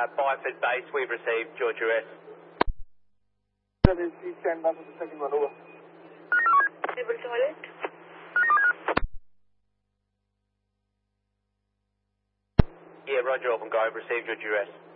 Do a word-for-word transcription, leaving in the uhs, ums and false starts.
uh, Byford base, we've received your duress. Stand by for the second one, over. Able toilet. Yeah, Roger, open go, received your duress.